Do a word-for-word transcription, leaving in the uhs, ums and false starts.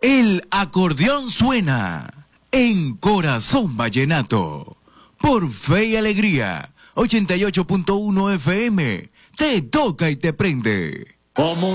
El acordeón suena en Corazón Vallenato. Por Fe y Alegría, ochenta y ocho punto uno F M. Te toca y te prende. Como